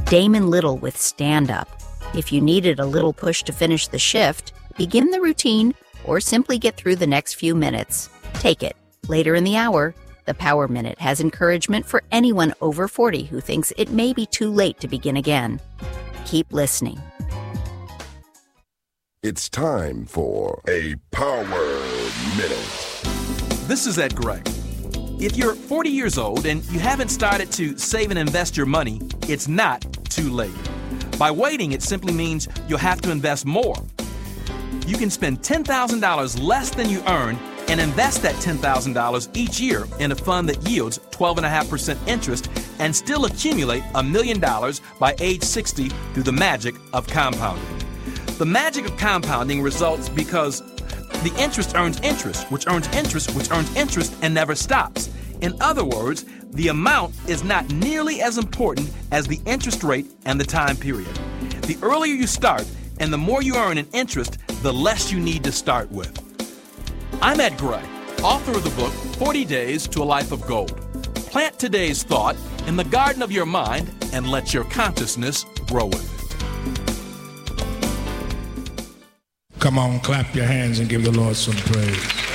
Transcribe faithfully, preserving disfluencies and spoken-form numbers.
Damon Little with Stand Up. If you needed a little push to finish the shift, begin the routine, or simply get through the next few minutes, take it. Later in the hour, the Power Minute has encouragement for anyone over forty who thinks it may be too late to begin again. Keep listening. It's time for a Power Minute. This is Ed Gray. If you're forty years old and you haven't started to save and invest your money, it's not too late. By waiting, it simply means you'll have to invest more. You can spend ten thousand dollars less than you earn and invest that ten thousand dollars each year in a fund that yields twelve point five percent interest and still accumulate a million dollars by age sixty through the magic of compounding. The magic of compounding results because the interest earns interest, which earns interest, which earns interest, and never stops. In other words, the amount is not nearly as important as the interest rate and the time period. The earlier you start and the more you earn in interest, the less you need to start with. I'm Ed Gray, author of the book forty days to a Life of Gold. Plant today's thought in the garden of your mind and let your consciousness grow with it. Come on, clap your hands and give the Lord some praise.